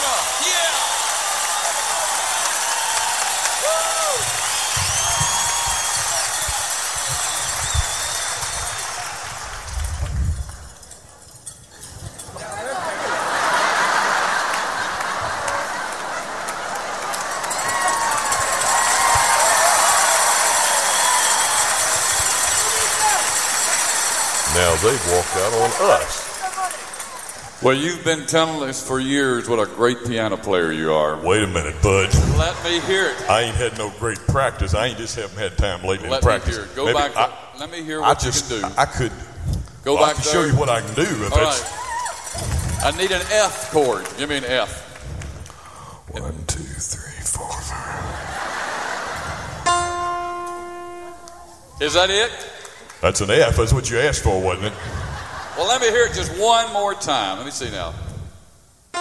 Yeah. Now they've walked out on us. Well, you've been telling us for years what a great piano player you are. Wait a minute, bud. Let me hear it. I ain't had no great practice. I ain't just haven't had time lately to practice. Let me hear it. Go back. Let me hear what you can do. I could. Go I back can there. show you what I can do. If All it's, right. I need an F chord. Give me an F. 1, 2, 3, 4, 5. Is that it? That's an F. That's what you asked for, wasn't it? Well, let me hear it just one more time. Let me see now.